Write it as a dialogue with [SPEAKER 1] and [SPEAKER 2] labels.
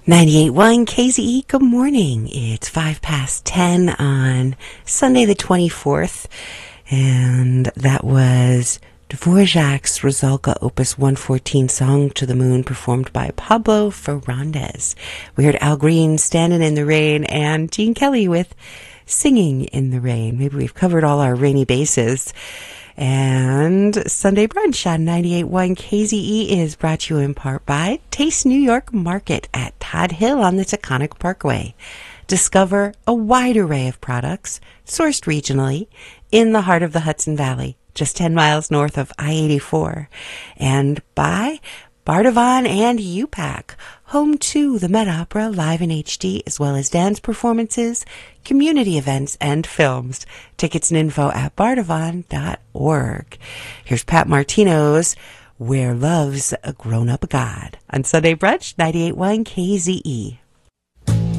[SPEAKER 1] 98.1 KZE, good morning. It's 10 on Sunday the 24th, and that was Dvorak's Rusalka Opus 114 Song to the Moon, performed by Pablo Ferrandez. We heard Al Green, Standing in the Rain, and Gene Kelly with Singing in the Rain. Maybe we've covered all our rainy bases. And Sunday Brunch on 98.1 KZE is brought to you in part by Taste New York Market at Todd Hill on the Taconic Parkway. Discover a wide array of products sourced regionally in the heart of the Hudson Valley, just 10 miles north of I-84. And by Bardavon and UPAC, home to the Met Opera live in HD, as well as dance performances, community events, and films. Tickets and info at bardavon.org. Here's Pat Martino's Where Love's a Grown-Up God on Sunday Brunch, 98.1 KZE.